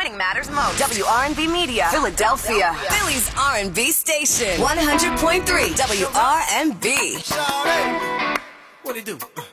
exciting matters most. WRNB Media, Philadelphia. Philly's R&B station. 100.3 WRNB. What it do?